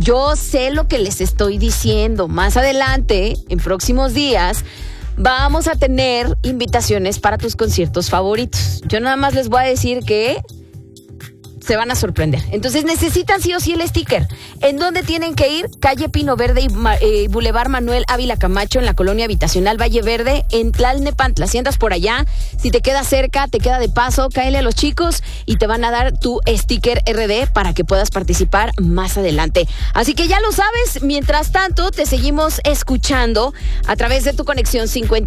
yo sé lo que les estoy diciendo. Más adelante, en próximos días, vamos a tener invitaciones para tus conciertos favoritos. Yo nada más les voy a decir que se van a sorprender. Entonces necesitan sí o sí el sticker. ¿En dónde tienen que ir? Calle Pino Verde y Boulevard Manuel Ávila Camacho, en la colonia habitacional Valle Verde, en Tlalnepantla. Si andas por allá, si te queda cerca, te queda de paso, cáele a los chicos y te van a dar tu sticker RD para que puedas participar más adelante. Así que ya lo sabes. Mientras tanto, te seguimos escuchando a través de tu conexión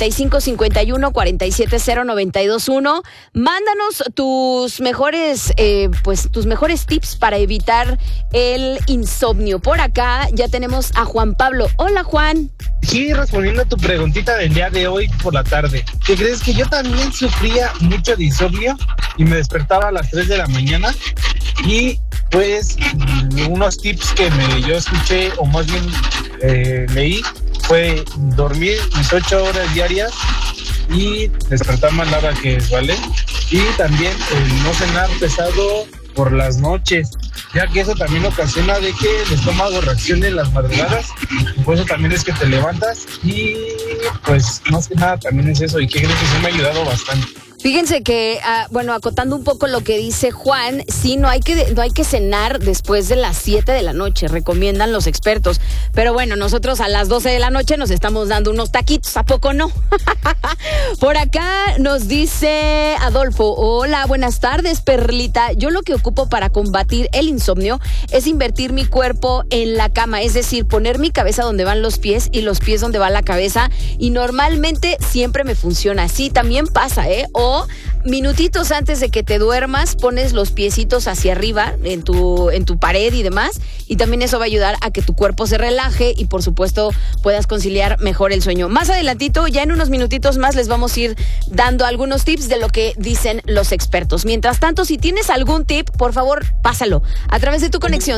5551-470-921. Mándanos tus mejores tus mejores tips para evitar el insomnio. Por acá ya tenemos a Juan Pablo. Hola, Juan. Sí, respondiendo a tu preguntita del día de hoy por la tarde. ¿Qué crees? Que yo también sufría mucho de insomnio y me despertaba a las 3 de la mañana y pues unos tips que yo escuché o más bien leí fue dormir mis 8 horas diarias y despertarme a la hora que es, ¿vale? Y también no cenar pesado por las noches, ya que eso también ocasiona de que el estómago reaccione en las madrugadas, y por eso también es que te levantas y pues más que nada también es eso. ¿Y qué crees? Que sí me ha ayudado bastante. Fíjense que, acotando un poco lo que dice Juan, sí, no hay que cenar después de las 7 de la noche, recomiendan los expertos. Pero bueno, nosotros a las 12 de la noche nos estamos dando unos taquitos, ¿a poco no? Por acá nos dice Adolfo, hola, buenas tardes, Perlita. Yo lo que ocupo para combatir el insomnio es invertir mi cuerpo en la cama, es decir, poner mi cabeza donde van los pies y los pies donde va la cabeza, y normalmente siempre me funciona. Así también pasa, o minutitos antes de que te duermas, pones los piecitos hacia arriba en tu pared y demás, y también eso va a ayudar a que tu cuerpo se relaje y por supuesto puedas conciliar mejor el sueño. Más adelantito, ya en unos minutitos más, les vamos a ir dando algunos tips de lo que dicen los expertos. Mientras tanto, si tienes algún tip, por favor, pásalo a través de tu conexión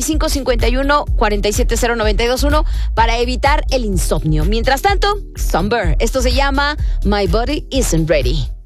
5551-470-921 para evitar el insomnio. Mientras tanto, Sunburn, esto se llama My Body Isn't Ready.